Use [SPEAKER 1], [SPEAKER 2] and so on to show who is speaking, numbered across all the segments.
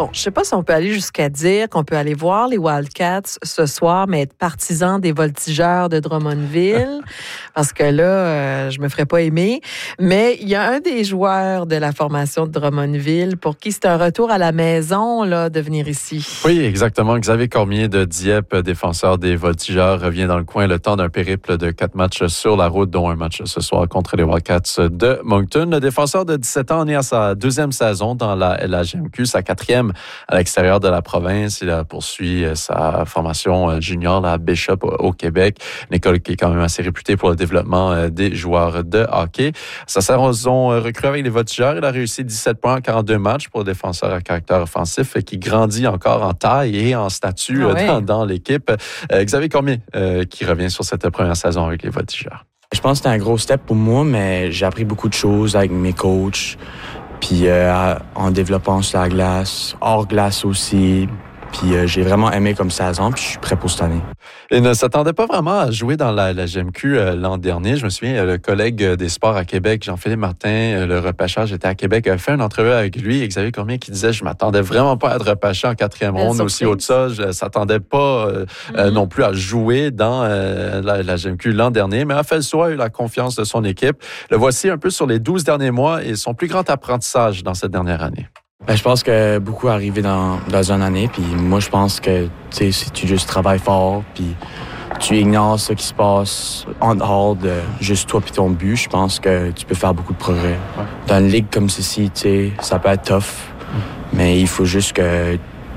[SPEAKER 1] Bon, je sais pas si on peut aller jusqu'à dire qu'on peut aller voir les Wildcats ce soir, mais être partisan des voltigeurs de Drummondville, parce que là, je me ferais pas aimer. Mais il y a un des joueurs de la formation de Drummondville pour qui c'est un retour à la maison là, de venir ici.
[SPEAKER 2] Oui, exactement. Xavier Cormier de Dieppe, défenseur des voltigeurs, revient dans le coin le temps d'un périple de 4 matchs sur la route, dont un match ce soir contre les Wildcats de Moncton. Le défenseur de 17 ans est à sa 2e saison dans la LHMQ, sa 4e à l'extérieur de la province. Il a poursuivi sa formation junior à Bishop au Québec, une école qui est quand même assez réputée pour le développement des joueurs de hockey. Sa saison recrue avec les voltigeurs, il a réussi 17 points en 42 matchs pour le défenseur à caractère offensif qui grandit encore en taille et en statut dans l'équipe. Xavier Cormier qui revient sur cette première saison avec les voltigeurs.
[SPEAKER 3] Je pense que c'était un gros step pour moi, mais j'ai appris beaucoup de choses avec mes coachs, puis en développant sur la glace, hors glace aussi. Puis j'ai vraiment aimé comme saison, puis je suis prêt pour cette année.
[SPEAKER 2] Il ne s'attendait pas vraiment à jouer dans la GMQ l'an dernier. Je me souviens, le collègue des sports à Québec, Jean-Philippe Martin, le repêchage était à Québec, a fait une entrevue avec lui, Xavier Cormier, qui disait « Je m'attendais vraiment pas à être repêché en 4e ronde. » Aussi haut de ça, je ne s'attendais pas non plus à jouer dans la GMQ l'an dernier, mais a fait le choix, a eu la confiance de son équipe. Le voici un peu sur les 12 derniers mois et son plus grand apprentissage dans cette dernière année.
[SPEAKER 3] Je pense que beaucoup est arrivé dans une année, puis moi je pense que si tu juste travailles fort, puis tu ignores ce qui se passe en dehors de juste toi puis ton but, je pense que tu peux faire beaucoup de progrès. Ouais. Dans une ligue comme ceci, ça peut être tough, mais il faut juste que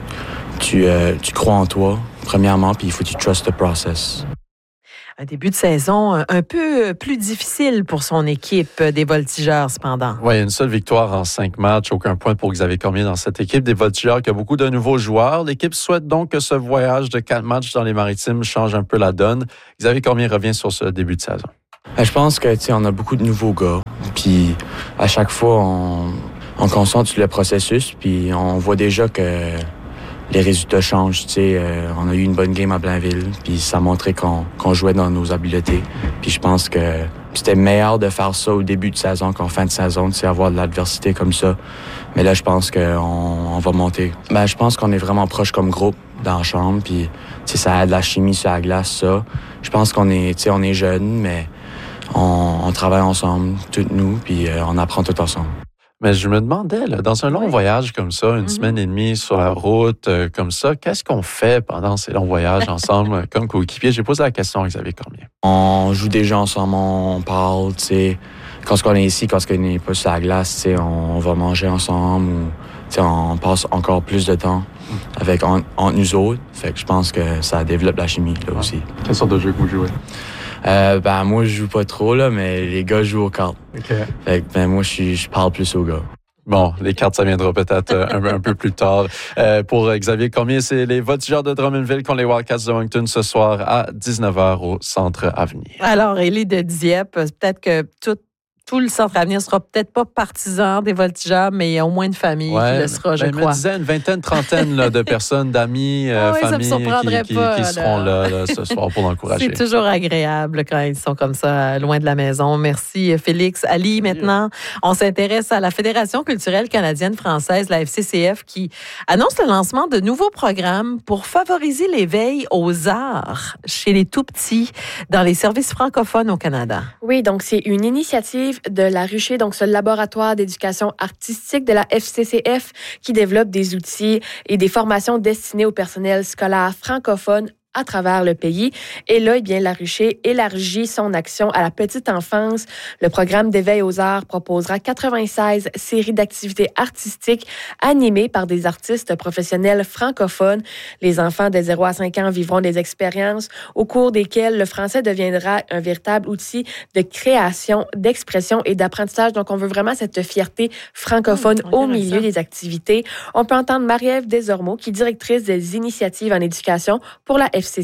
[SPEAKER 3] tu crois en toi, premièrement, puis il faut que tu trust the process.
[SPEAKER 1] Un début de saison un peu plus difficile pour son équipe des voltigeurs, cependant.
[SPEAKER 2] Oui, une seule victoire en 5 matchs, aucun point pour Xavier Cormier dans cette équipe des voltigeurs qui a beaucoup de nouveaux joueurs. L'équipe souhaite donc que ce voyage de 4 matchs dans les Maritimes change un peu la donne. Xavier Cormier revient sur ce début de saison.
[SPEAKER 3] Je pense que on a beaucoup de nouveaux gars, puis à chaque fois on concentre sur le processus, puis on voit déjà que les résultats changent. On a eu une bonne game à Blainville, puis ça a montré qu'on jouait dans nos habiletés. Puis je pense que c'était meilleur de faire ça au début de saison qu'en fin de saison, avoir de l'adversité comme ça. Mais là, je pense qu'on va monter. Je pense qu'on est vraiment proche comme groupe dans la chambre, puis ça aide la chimie sur la glace, ça. Je pense qu'on est, on est jeunes, mais on travaille ensemble, toutes nous, puis on apprend tout ensemble.
[SPEAKER 2] Mais je me demandais, là, dans un long voyage comme ça, une semaine et demie sur la route, comme ça, qu'est-ce qu'on fait pendant ces longs voyages ensemble comme coéquipiers? J'ai posé la question à Xavier Cormier.
[SPEAKER 3] On joue déjà ensemble, on parle, quand on est ici, quand on n'est pas sur la glace, on va manger ensemble ou on passe encore plus de temps entre nous autres. Fait que je pense que ça développe la chimie là aussi.
[SPEAKER 2] Quelle sorte de jeu que vous jouez?
[SPEAKER 3] Moi, je joue pas trop, là, mais les gars jouent aux cartes.
[SPEAKER 2] Okay.
[SPEAKER 3] Fait que, moi, je parle plus aux gars.
[SPEAKER 2] Bon, les cartes, ça viendra peut-être un peu plus tard. Pour Xavier Cormier, c'est les voltigeurs de Drummondville contre les Wildcats de Moncton ce soir à 19h au Centre Avenir.
[SPEAKER 1] Alors, Élie de Dieppe, peut-être que tout le Centre Avenir sera peut-être pas partisan des voltigeurs, mais il y a au moins une famille qui le sera, je crois.
[SPEAKER 2] Je me disais une vingtaine, trentaine de personnes, d'amis, familles qui seront là ce soir pour l'encourager.
[SPEAKER 1] C'est toujours agréable quand ils sont comme ça, loin de la maison. Merci, Félix. Ali, maintenant, on s'intéresse à la Fédération culturelle canadienne-française, la FCCF, qui annonce le lancement de nouveaux programmes pour favoriser l'éveil aux arts chez les tout-petits dans les services francophones au Canada.
[SPEAKER 4] Oui, donc c'est une initiative de la Rucher, donc ce laboratoire d'éducation artistique de la FCCF qui développe des outils et des formations destinées au personnel scolaire francophone à travers le pays. Et là, la Rucher élargit son action à la petite enfance. Le programme d'éveil aux arts proposera 96 séries d'activités artistiques animées par des artistes professionnels francophones. Les enfants de 0 à 5 ans vivront des expériences au cours desquelles le français deviendra un véritable outil de création, d'expression et d'apprentissage. Donc, on veut vraiment cette fierté francophone au milieu des activités. On peut entendre Marie-Ève Desormeaux, qui est directrice des initiatives en éducation pour la FCCF.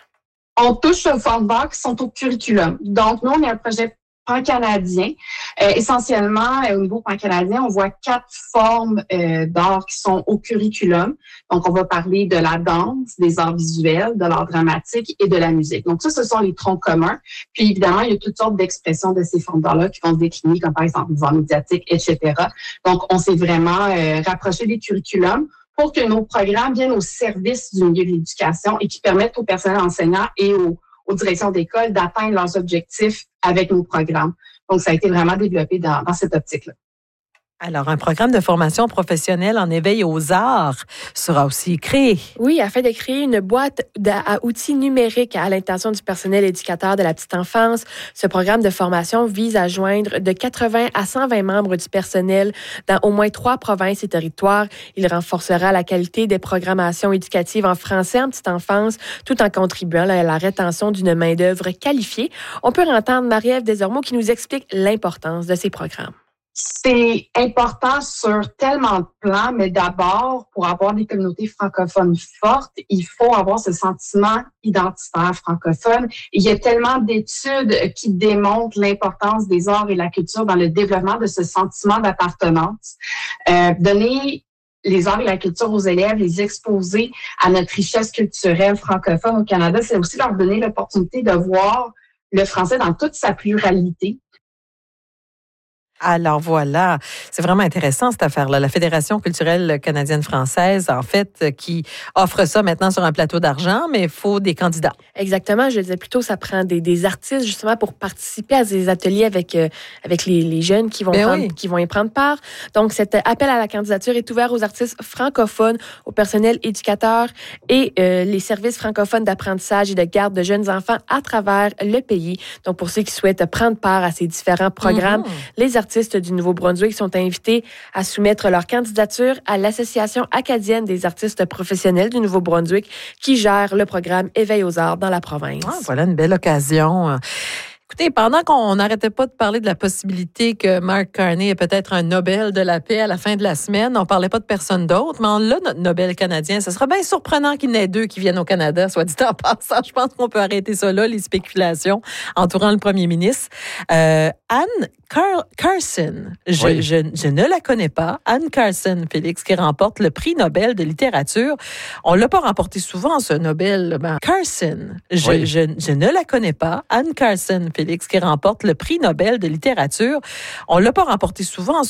[SPEAKER 5] On touche aux formats qui sont au curriculum. Donc, nous, on est un projet pan-canadien. Essentiellement, au niveau pan-canadien, on voit 4 formes d'art qui sont au curriculum. Donc, on va parler de la danse, des arts visuels, de l'art dramatique et de la musique. Donc, ça, ce sont les troncs communs. Puis, évidemment, il y a toutes sortes d'expressions de ces formes d'art-là qui vont se décliner, comme par exemple les arts médiatiques, etc. Donc, on s'est vraiment rapproché des curriculums pour que nos programmes viennent au service du milieu de l'éducation et qui permettent au personnel enseignant et aux directions d'école d'atteindre leurs objectifs avec nos programmes. Donc, ça a été vraiment développé dans cette optique-là.
[SPEAKER 1] Alors, un programme de formation professionnelle en éveil aux arts sera aussi créé.
[SPEAKER 4] Oui, afin de créer une boîte à outils numériques à l'intention du personnel éducateur de la petite enfance. Ce programme de formation vise à joindre de 80 à 120 membres du personnel dans au moins 3 provinces et territoires. Il renforcera la qualité des programmations éducatives en français en petite enfance, tout en contribuant à la rétention d'une main-d'œuvre qualifiée. On peut entendre Marie-Ève Desormeaux qui nous explique l'importance de ces programmes.
[SPEAKER 5] C'est important sur tellement de plans, mais d'abord, pour avoir des communautés francophones fortes, il faut avoir ce sentiment identitaire francophone. Il y a tellement d'études qui démontrent l'importance des arts et la culture dans le développement de ce sentiment d'appartenance. Donner les arts et la culture aux élèves, les exposer à notre richesse culturelle francophone au Canada, c'est aussi leur donner l'opportunité de voir le français dans toute sa pluralité.
[SPEAKER 1] Alors voilà, c'est vraiment intéressant cette affaire-là. La Fédération culturelle canadienne-française, en fait, qui offre ça maintenant sur un plateau d'argent, mais il faut des candidats.
[SPEAKER 4] Exactement, je le disais plutôt, ça prend des artistes justement pour participer à des ateliers avec les jeunes qui vont y prendre part. Donc, cet appel à la candidature est ouvert aux artistes francophones, au personnel éducateur et les services francophones d'apprentissage et de garde de jeunes enfants à travers le pays. Donc, pour ceux qui souhaitent prendre part à ces différents programmes, les artistes du Nouveau-Brunswick sont invités à soumettre leur candidature à l'Association acadienne des artistes professionnels du Nouveau-Brunswick qui gère le programme Éveil aux arts dans la province.
[SPEAKER 1] Ah, voilà une belle occasion. Écoutez, pendant qu'on n'arrêtait pas de parler de la possibilité que Mark Carney ait peut-être un Nobel de la paix à la fin de la semaine, on parlait pas de personne d'autre, mais on a notre Nobel canadien. Ce sera bien surprenant qu'il y en ait 2 qui viennent au Canada, soit dit en passant. Je pense qu'on peut arrêter ça là, les spéculations entourant le premier ministre. Anne Carson, je ne la connais pas. Anne Carson, Félix, qui remporte le prix Nobel de littérature. On l'a pas remporté souvent, ce Nobel. Carson, je ne la connais pas. Anne Carson, Félix, qui remporte le prix Nobel de littérature. On l'a pas remporté souvent,